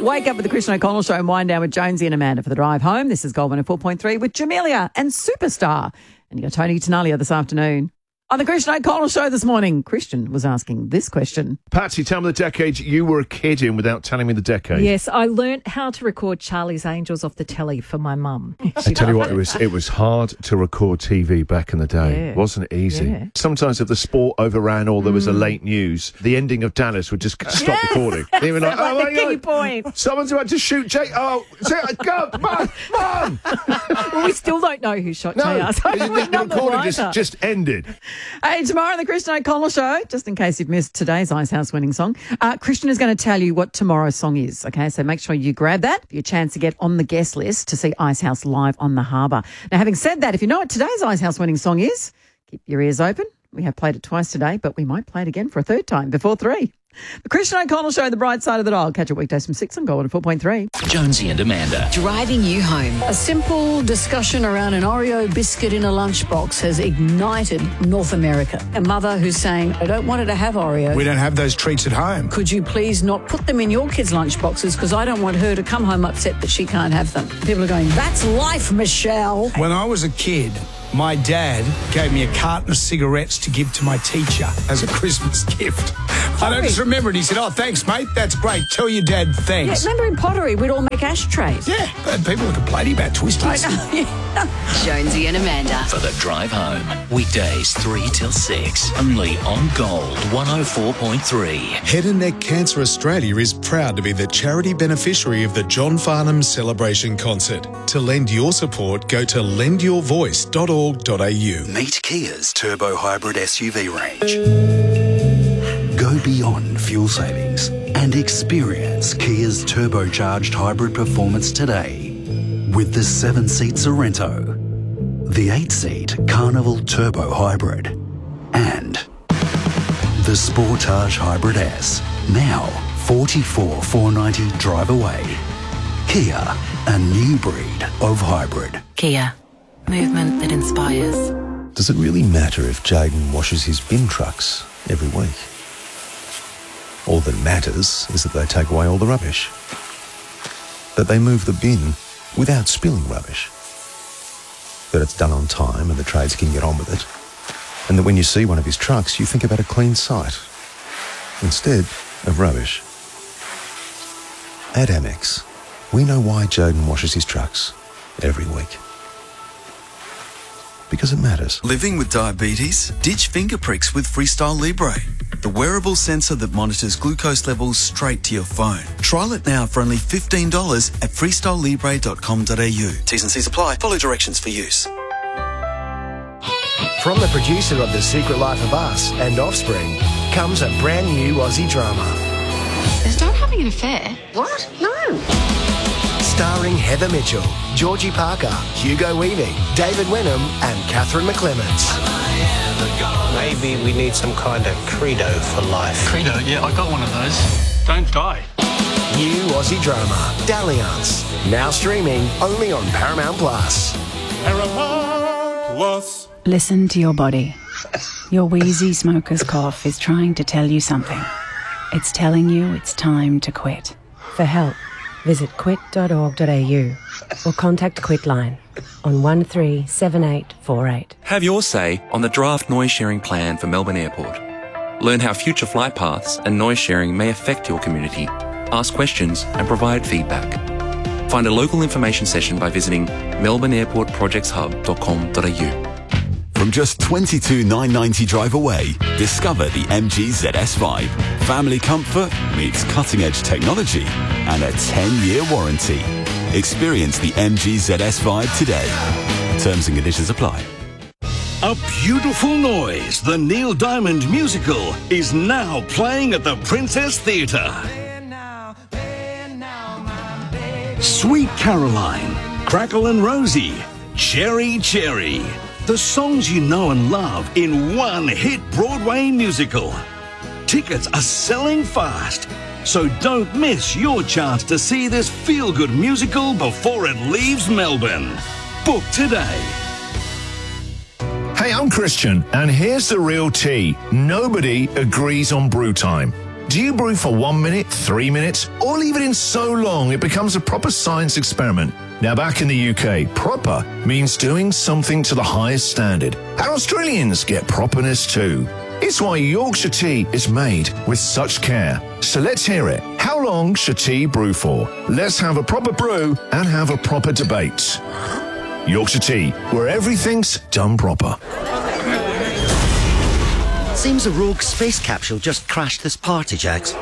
Wake up with the Christian O'Connell Show and wind down with Jonesy and Amanda for the drive home. This is Gold 104.3 with Jamelia and Superstar. And you got Tony Tanalia this afternoon. On the Christian O'Connell Show this morning, Christian was asking this question. Patsy, tell me the decade you were a kid in without telling me the decade. Yes, I learnt how to record Charlie's Angels off the telly for my mum. I tell you what, it was hard to record TV back in the day. Yeah. It wasn't easy. Yeah. Sometimes if the sport overran or there was a late news, the ending of Dallas would just stop recording. They were like, oh my key God, point. someone's about to shoot Jake. Oh, go, Mum! Well, we still don't know who shot JR. So the we're not the recording writer. just ended. Hey, tomorrow on the Christian O'Connell Show, just in case you've missed today's Ice House winning song, Christian is going to tell you what tomorrow's song is, okay? So make sure you grab that for your chance to get on the guest list to see Ice House live on the harbour. Now, having said that, if you know what today's Ice House winning song is, keep your ears open. We have played it twice today, but we might play it again for a third time before 3. The Christian O'Connell Show, the bright side of the dial. Catch it weekdays from 6 on Gold 4.3. Jonesy and Amanda. Driving you home. A simple discussion around an Oreo biscuit in a lunchbox has ignited North America. A mother who's saying, I don't want her to have Oreos. We don't have those treats at home. Could you please not put them in your kids' lunchboxes because I don't want her to come home upset that she can't have them. People are going, that's life, Michelle. When I was a kid, my dad gave me a carton of cigarettes to give to my teacher as a Christmas gift. I don't just remember it. He said, oh, thanks, mate. That's great. Tell your dad Yeah, thanks. remember in pottery, we'd all make ashtrays. Yeah, but people are complaining about twisties. Jonesy and Amanda. For the drive home. Weekdays 3 till 6. Only on Gold 104.3. Head and Neck Cancer Australia is proud to be the charity beneficiary of the John Farnham Celebration Concert. To lend your support, go to lendyourvoice.org.au. Meet Kia's Turbo Hybrid SUV range. Go beyond fuel savings and experience Kia's turbocharged hybrid performance today with the 7-seat Sorrento, the 8-seat Carnival Turbo Hybrid, and the Sportage Hybrid S. Now 44,490 drive away. Kia, a new breed of hybrid. Kia. Movement that inspires. Does it really matter if Jaden washes his bin trucks every week? All that matters is that they take away all the rubbish. That they move the bin without spilling rubbish. That it's done on time and the trades can get on with it. And that when you see one of his trucks, you think about a clean site instead of rubbish. At Amex, we know why Jaden washes his trucks every week. Because it matters. Living with diabetes? Ditch finger pricks with Freestyle Libre, the wearable sensor that monitors glucose levels straight to your phone. Trial it now for only $15 at freestylelibre.com.au. T's and C's apply. Follow directions for use. From the producer of The Secret Life of Us and Offspring comes a brand new Aussie drama. Is John having an affair? What? No. Starring Heather Mitchell, Georgie Parker, Hugo Weaving, David Wenham and Catherine McClements. Maybe we need some kind of credo for life. Credo? Yeah, I got one of those. Don't die. New Aussie drama, Dalliance. Now streaming only on Paramount Plus. Paramount Plus. Listen to your body. Your wheezy smoker's cough is trying to tell you something. It's telling you it's time to quit. For help, visit quit.org.au or contact Quitline on 137848. Have your say on the draft noise sharing plan for Melbourne Airport. Learn how future flight paths and noise sharing may affect your community. Ask questions and provide feedback. Find a local information session by visiting melbourneairportprojectshub.com.au. From just $22,990 drive away, discover the MG ZS Vibe. Family comfort meets cutting-edge technology and a 10-year warranty. Experience the MG ZS Vibe today. Terms and conditions apply. A Beautiful Noise, the Neil Diamond musical, is now playing at the Princess Theatre. Sweet Caroline, Crackle and Rosie, Cherry Cherry. The songs you know and love in one hit Broadway musical. Tickets are selling fast, so don't miss your chance to see this feel-good musical before it leaves Melbourne. Book today. Hey, I'm Christian, and here's the real tea. Nobody agrees on brew time. Do you brew for 1 minute, 3 minutes, or leave it in so long it becomes a proper science experiment? Now, back in the UK, proper means doing something to the highest standard. And Australians get properness too. It's why Yorkshire tea is made with such care. So let's hear it. How long should tea brew for? Let's have a proper brew and have a proper debate. Yorkshire tea, where everything's done proper. Seems a rogue space capsule just crashed this party, Jax.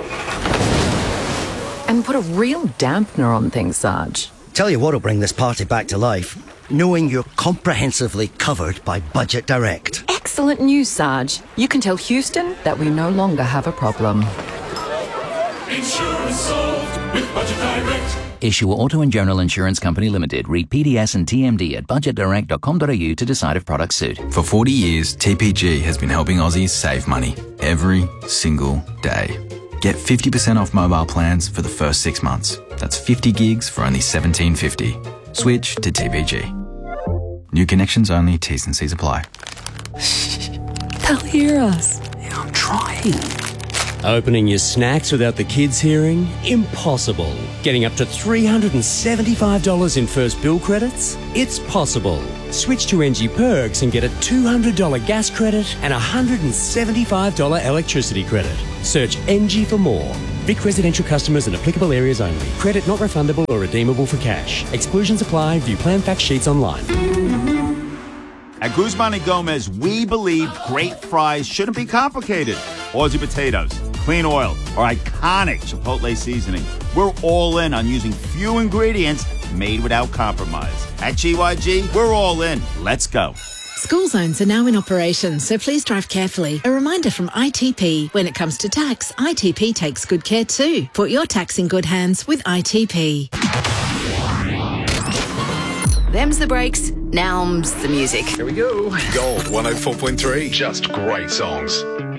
And put a real dampener on things, Sarge. Tell you what'll bring this party back to life. Knowing you're comprehensively covered by Budget Direct. Excellent news, Sarge. You can tell Houston that we no longer have a problem. Insurance solved with Budget Direct. Issue Auto and General Insurance Company Limited. Read PDS and TMD at budgetdirect.com.au to decide if products suit. For 40 years, TPG has been helping Aussies save money every single day. Get 50% off mobile plans for the first 6 months. That's 50 gigs for only $17.50. Switch to TPG. New connections only, T's and C's apply. They'll hear us. Yeah, I'm trying. Opening your snacks without the kids hearing? Impossible. Getting up to $375 in first bill credits? It's possible. Switch to NG Perks and get a $200 gas credit and a $175 electricity credit. Search NG for more. Vic residential customers in applicable areas only. Credit not refundable or redeemable for cash. Exclusions apply. View plan fact sheets online. At Guzman & Gomez, we believe great fries shouldn't be complicated. Aussie potatoes, clean oil, or iconic Chipotle seasoning. We're all in on using few ingredients made without compromise. At GYG, we're all in. Let's go. School zones are now in operation, so please drive carefully. A reminder from ITP, when it comes to tax, ITP takes good care too. Put your tax in good hands with ITP. Them's the breaks, now's the music. Here we go. Gold 104.3. Just great songs.